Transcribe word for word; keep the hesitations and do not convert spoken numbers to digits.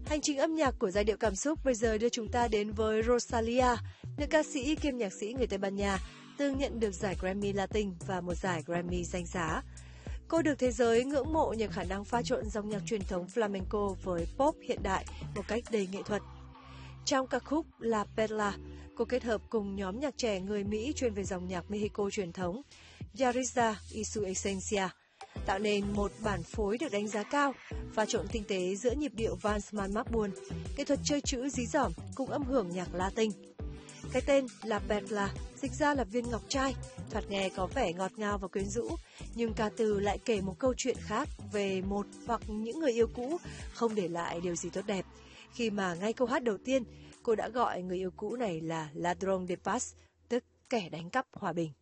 Hành trình âm nhạc của giai điệu cảm xúc bây giờ đưa chúng ta đến với Rosalía, nữ ca sĩ kiêm nhạc sĩ người Tây Ban Nha, từng nhận được giải Grammy Latin và một giải Grammy danh giá. Cô được thế giới ngưỡng mộ nhờ khả năng pha trộn dòng nhạc truyền thống flamenco với pop hiện đại một cách đầy nghệ thuật. Trong ca khúc La Perla, cô kết hợp cùng nhóm nhạc trẻ người Mỹ chuyên về dòng nhạc Mexico truyền thống, Yaritza y su Esencia, tạo nên một bản phối được đánh giá cao, pha trộn tinh tế giữa nhịp điệu vals man mác buồn, nghệ thuật chơi chữ dí dỏm cùng âm hưởng nhạc Latin. Cái tên La Perla dịch ra là viên ngọc trai, thoạt nghe có vẻ ngọt ngào và quyến rũ, nhưng ca từ lại kể một câu chuyện khác về một hoặc những người yêu cũ không để lại điều gì tốt đẹp, khi mà ngay câu hát đầu tiên, cô đã gọi người yêu cũ này là Ladrón de Paz, tức kẻ đánh cắp hòa bình.